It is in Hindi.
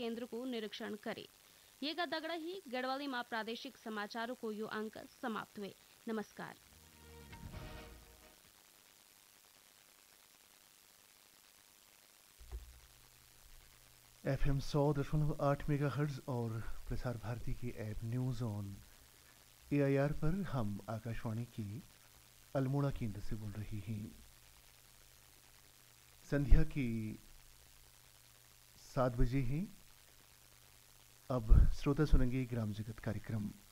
केंद्र को निरीक्षण करे। ये दगड़ ही गढ़वाली मां प्रादेशिक समाचारों को यो अंक समाप्त हुए। नमस्कार। FM 100.8 मेगाहर्ट्ज और प्रसार भारती की ऐप न्यूज़ ऑन AIR पर हम आकाशवाणी की अल्मोड़ा केंद्र से बोल रही हैं। संध्या की 7 बजे हैं। अब श्रोता सुनेंगे ग्राम जगत कार्यक्रम।